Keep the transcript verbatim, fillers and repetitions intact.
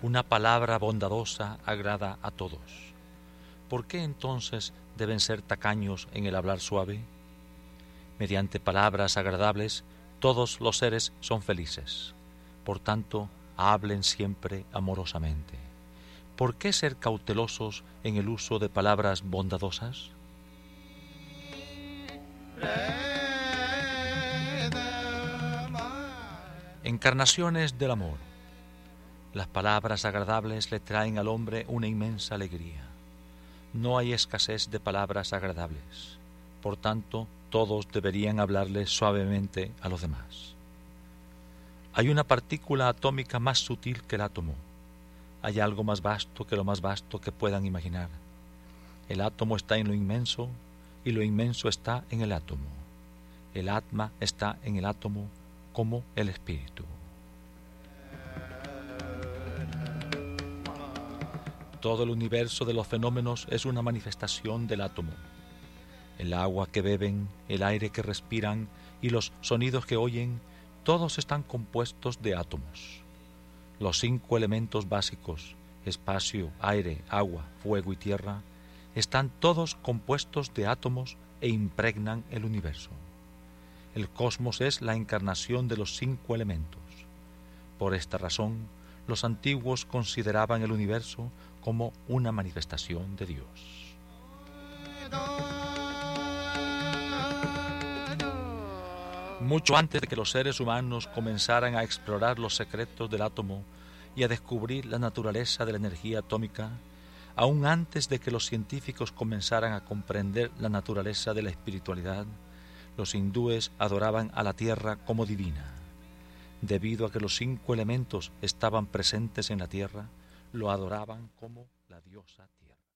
Una palabra bondadosa agrada a todos. ¿Por qué entonces deben ser tacaños en el hablar suave? Mediante palabras agradables, todos los seres son felices. Por tanto, hablen siempre amorosamente. ¿Por qué ser cautelosos en el uso de palabras bondadosas? Encarnaciones del amor. Las palabras agradables le traen al hombre una inmensa alegría. No hay escasez de palabras agradables. Por tanto, todos deberían hablarle suavemente a los demás. Hay una partícula atómica más sutil que el átomo. Hay algo más vasto que lo más vasto que puedan imaginar. El átomo está en lo inmenso y lo inmenso está en el átomo. El Atma está en el átomo como el espíritu. Todo el universo de los fenómenos es una manifestación del átomo. El agua que beben, el aire que respiran y los sonidos que oyen, todos están compuestos de átomos. Los cinco elementos básicos, espacio, aire, agua, fuego y tierra, están todos compuestos de átomos e impregnan el universo. El cosmos es la encarnación de los cinco elementos. Por esta razón, los antiguos consideraban el universo como una manifestación de Dios. Mucho antes de que los seres humanos comenzaran a explorar los secretos del átomo y a descubrir la naturaleza de la energía atómica, aún antes de que los científicos comenzaran a comprender la naturaleza de la espiritualidad, los hindúes adoraban a la tierra como divina. Debido a que los cinco elementos estaban presentes en la tierra, lo adoraban como la diosa tierra.